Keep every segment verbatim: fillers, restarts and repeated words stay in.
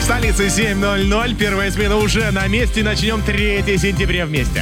столице семь ноль ноль. Первая смена уже на месте. Начнем третьего сентября вместе.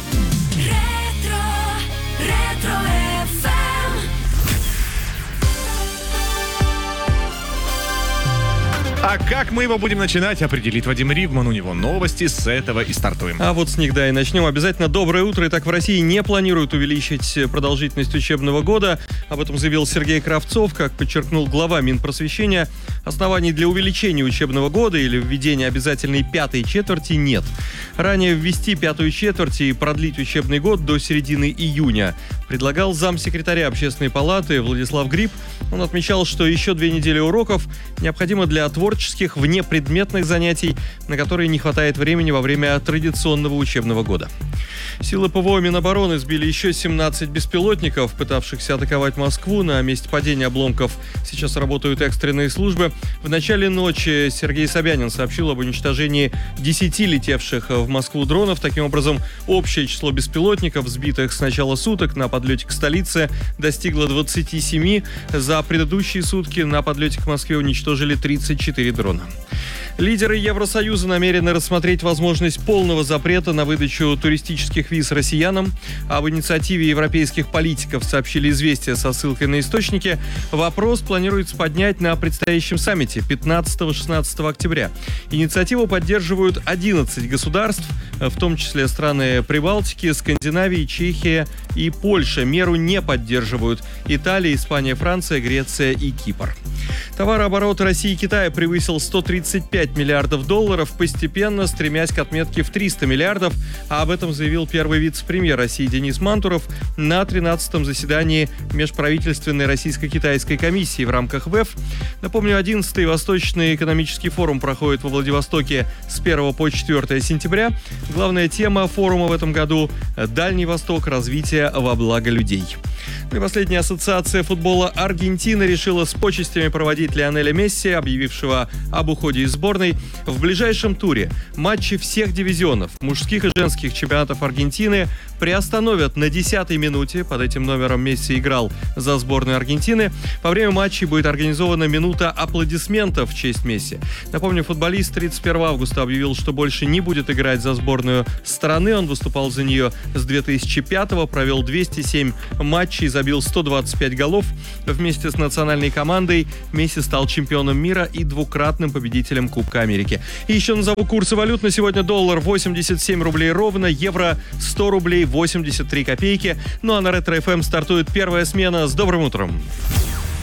А как мы его будем начинать, определит Вадим Ривман. У него новости, с этого и стартуем. А вот с них, да, и начнем. Обязательно доброе утро. Итак, в России не планируют увеличить продолжительность учебного года. Об этом заявил Сергей Кравцов. Как подчеркнул глава Минпросвещения, оснований для увеличения учебного года или введения обязательной пятой четверти нет. Ранее ввести пятую четверть и продлить учебный год до середины июня предлагал замсекретаря Общественной палаты Владислав Гриб. Он отмечал, что еще две недели уроков необходимо для творческих внепредметных занятий, на которые не хватает времени во время традиционного учебного года. Силы ПВО Минобороны сбили еще семнадцать беспилотников, пытавшихся атаковать Москву. На месте падения обломков сейчас работают экстренные службы. В начале ночи Сергей Собянин сообщил об уничтожении десяти летевших в Москву дронов. Таким образом, общее число беспилотников, сбитых с начала суток на подлете к столице, достигло двадцати семи. За предыдущие сутки на подлете к Москве уничтожили тридцать четыре дрона. Лидеры Евросоюза намерены рассмотреть возможность полного запрета на выдачу туристических виз россиянам. Об инициативе европейских политиков сообщили «Известия» со ссылкой на источники. Вопрос планируется поднять на предстоящем саммите пятнадцатого-шестнадцатого октября. Инициативу поддерживают одиннадцать государств, в том числе страны Прибалтики, Скандинавии, Чехия и Польша. Меру не поддерживают Италия, Испания, Франция, Греция и Кипр. Товарооборот России и Китая превысил сто тридцать пять миллиардов долларов, постепенно стремясь к отметке в триста миллиардов. А об этом заявил первый вице-премьер России Денис Мантуров на тринадцатом заседании Межправительственной российско-китайской комиссии в рамках ВЭФ. Напомню, одиннадцатый Восточный экономический форум проходит во Владивостоке с первого по четвёртое сентября. Главная тема форума в этом году – Дальний Восток, развитие во благо людей. Ну и последняя ассоциация футбола Аргентины решила с почестями проводить Лионеля Месси, объявившего об уходе из сборной. В ближайшем туре матчи всех дивизионов мужских и женских чемпионатов Аргентины приостановят на десятой минуте. Под этим номером Месси играл за сборную Аргентины. Во время матчей будет организована минута аплодисментов в честь Месси. Напомню, футболист тридцать первого августа объявил, что больше не будет играть за сборную страны. Он выступал за нее с две тысячи пятого, провел двести семь матчей, забил сто двадцать пять голов. Вместе с национальной командой Месси стал чемпионом мира и двукратным победителем Кубка Америки. И еще назову курсы валют на сегодня. Доллар восемьдесят семь рублей ровно, евро сто рублей восемьдесят три копейки. Ну а на Ретро-эф эм стартует первая смена. С добрым утром!